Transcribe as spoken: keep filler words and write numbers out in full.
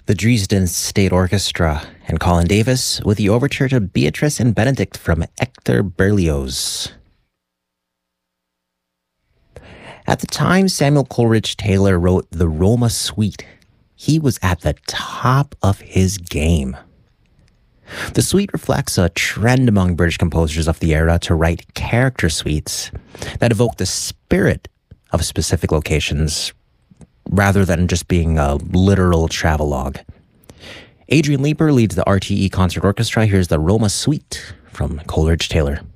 the Dresden State Orchestra, and Colin Davis with the overture to Beatrice and Benedict from Hector Berlioz. At the time Samuel Coleridge Taylor wrote the Roma Suite, he was at the top of his game. The suite reflects a trend among British composers of the era to write character suites that evoke the spirit of specific locations rather than just being a literal travelogue. Adrian Leeper leads the R T E Concert Orchestra. Here's the Roma Suite from Coleridge Taylor.